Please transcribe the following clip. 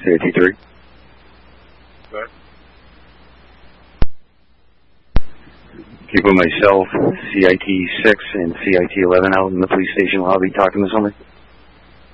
CIT-3. What? Can you put myself, CIT-6, and CIT-11 out in the police station lobby talking to somebody?